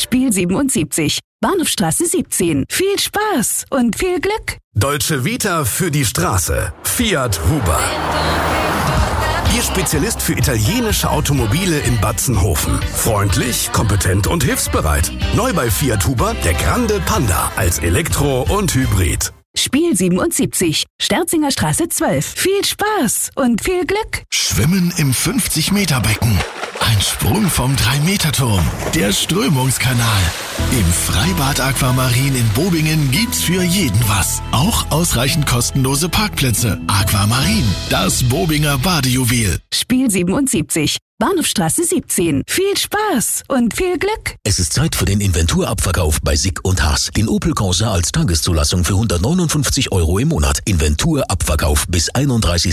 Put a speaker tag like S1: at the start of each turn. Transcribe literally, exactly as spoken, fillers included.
S1: Spiel siebenundsiebzig. Bahnhofstraße siebzehn. Viel Spaß und viel Glück.
S2: Dolce Vita für die Straße. Fiat Huber. Ihr Spezialist für italienische Automobile in Batzenhofen. Freundlich, kompetent und hilfsbereit. Neu bei Fiat Huber der Grande Panda als Elektro und Hybrid.
S1: Spiel siebenundsiebzig. Sterzinger Straße zwölf. Viel Spaß und viel Glück.
S3: Schwimmen im fünfzig-Meter-Becken. Ein Sprung vom drei Meter Turm. Der Strömungskanal. Im Freibad Aquamarin in Bobingen gibt's für jeden was. Auch ausreichend kostenlose Parkplätze. Aquamarin, das Bobinger Badejuwel.
S1: Spiel siebenundsiebzig. Bahnhofstraße siebzehn. Viel Spaß und viel Glück.
S4: Es ist Zeit für den Inventurabverkauf bei Sick und Haas. Den Opel Corsa als Tageszulassung für hundertneunundfünfzig Euro im Monat. Inventurabverkauf bis einunddreißigsten